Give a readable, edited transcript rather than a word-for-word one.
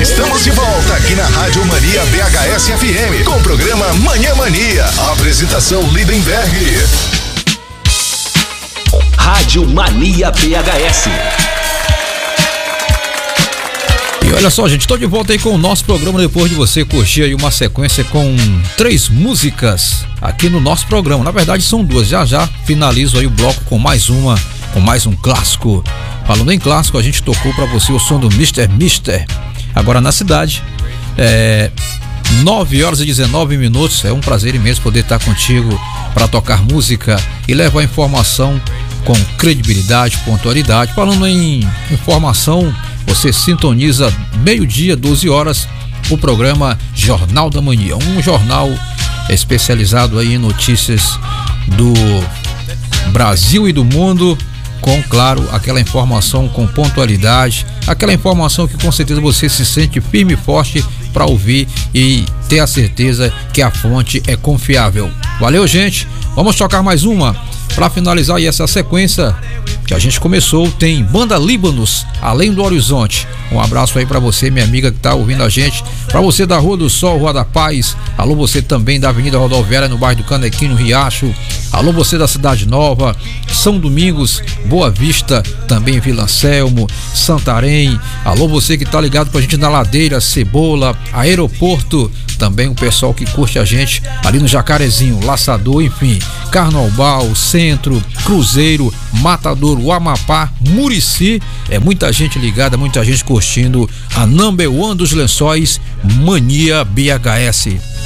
Estamos de volta aqui na Rádio Mania BHS FM com o programa Manhã Mania. Apresentação Lindenberg. Rádio Mania BHS. E olha só, gente, estou de volta aí com o nosso programa depois de você curtir aí uma sequência com 3 músicas aqui no nosso programa. Na verdade são 2, já finalizo aí o bloco com mais um clássico. Falando em clássico, a gente tocou para você o som do Mr. Mister. Agora na cidade, 9h19. É um prazer imenso poder estar contigo para tocar música e levar informação com credibilidade, pontualidade. Falando em informação, você sintoniza meio-dia, 12 horas, o programa Jornal da Mania, um jornal especializado aí em notícias do Brasil e do mundo, com, claro, aquela informação com pontualidade, aquela informação que com certeza você se sente firme e forte para ouvir e ter a certeza que a fonte é confiável. Valeu, gente, vamos tocar mais uma para finalizar aí essa sequência que a gente começou. Tem Banda Líbanos, Além do Horizonte. Um abraço aí para você, minha amiga que tá ouvindo a gente, para você da Rua do Sol, Rua da Paz, alô você também da Avenida Rodoviária no bairro do Canequim, no Riacho, alô você da Cidade Nova, São Domingos, Boa Vista, também Vila Anselmo, Santarém, alô você que tá ligado com a gente na Ladeira, Cebola, Aeroporto, também o pessoal que curte a gente ali no Jacarezinho, Laçador, enfim, Carnaubal, Centro, Cruzeiro, Matadouro, Amapá, Murici, muita gente ligada, muita gente curtindo a number one dos lençóis, Mania BHS.